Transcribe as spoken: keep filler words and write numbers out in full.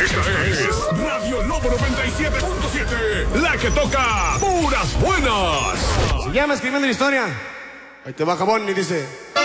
es Radio Lobo noventa y siete punto siete, la que toca puras buenas. Se llama Escribiendo la Historia. Ahí te va Jabón y dice...